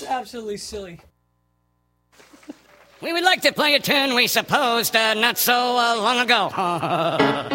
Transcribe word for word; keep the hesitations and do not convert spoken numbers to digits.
It's absolutely silly. We would like to play a tune we supposed uh, not so uh, long ago.